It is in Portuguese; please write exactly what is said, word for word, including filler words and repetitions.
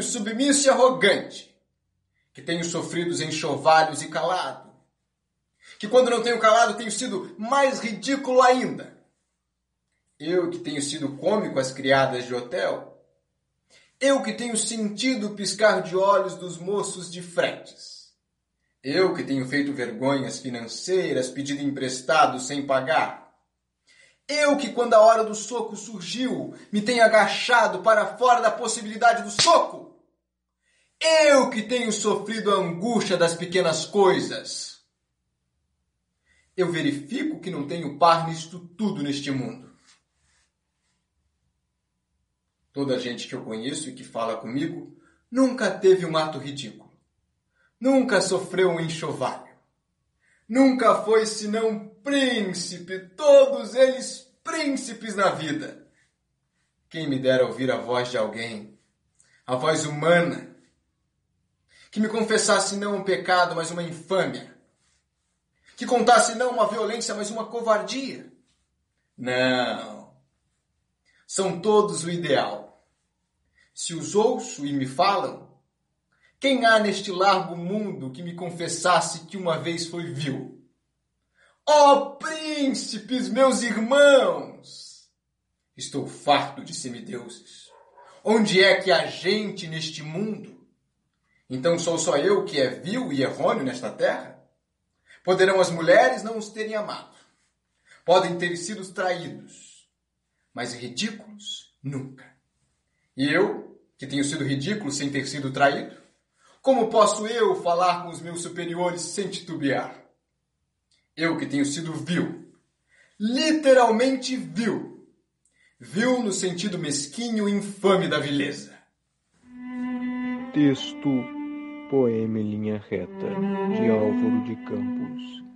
submisso e arrogante, que tenho sofrido os enxovalhos e calado, que quando não tenho calado tenho sido mais ridículo ainda. Eu que tenho sido cômico às criadas de hotel, eu que tenho sentido o piscar de olhos dos moços de fretes, eu que tenho feito vergonhas financeiras, pedido emprestado sem pagar, eu que, quando a hora do soco surgiu, me tenho agachado para fora da possibilidade do soco. Eu que tenho sofrido a angústia das pequenas coisas. Eu verifico que não tenho par nisto tudo neste mundo. Toda a gente que eu conheço e que fala comigo nunca teve um ato ridículo. Nunca sofreu um enxovalho. Nunca foi senão príncipe, todos eles príncipes na vida. Quem me dera ouvir a voz de alguém, a voz humana, que me confessasse não um pecado, mas uma infâmia, que contasse não uma violência, mas uma covardia. Não, são todos o ideal. Se os ouço e me falam, quem há neste largo mundo que me confessasse que uma vez foi vil? Ó oh, príncipes, meus irmãos! Estou farto de semideuses. Onde é que há gente neste mundo? Então sou só eu que é vil e errôneo nesta terra? Poderão as mulheres não os terem amado. Podem ter sido traídos. Mas ridículos, nunca. E eu, que tenho sido ridículo sem ter sido traído? Como posso eu falar com os meus superiores sem titubear? Eu que tenho sido vil, literalmente vil, vil no sentido mesquinho e infame da vileza. Texto Poema em Linha Reta, de Álvaro de Campos.